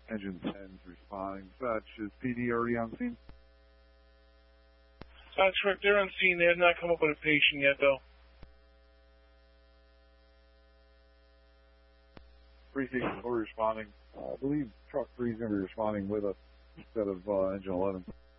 Engine 10's responding. Dispatch, is PD already on scene? That's correct. They're on scene. They have not come up with a patient yet, though. 364 responding. I believe truck 3 is going to be responding with us instead of engine 11.